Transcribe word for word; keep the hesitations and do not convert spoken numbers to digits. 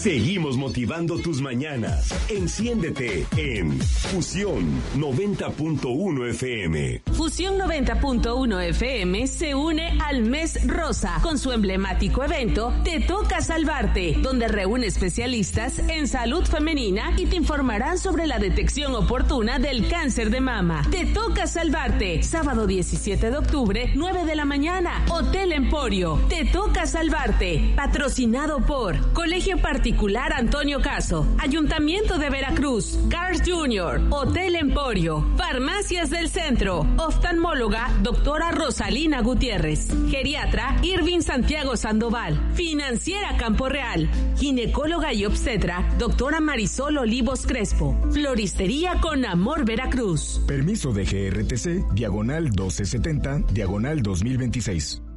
Seguimos motivando tus mañanas. Enciéndete en Fusión noventa punto uno F M. Fusión noventa punto uno F M se une al Mes Rosa con su emblemático evento Te Toca Salvarte, donde reúne especialistas en salud femenina y te informarán sobre la detección oportuna del cáncer de mama. Te Toca Salvarte, sábado diecisiete de octubre, nueve de la mañana, Hotel Emporio. Te Toca Salvarte, patrocinado por Colegio Particular Antonio Caso, Ayuntamiento de Veracruz, Cars Junior, Hotel Emporio, Farmacias del Centro, oftalmóloga doctora Rosalina Gutiérrez, geriatra Irving Santiago Sandoval, financiera Campo Real, ginecóloga y obstetra doctora Marisol Olivos Crespo, floristería Con Amor Veracruz. Permiso de G R T C, diagonal doce setenta, diagonal dos mil veintiséis.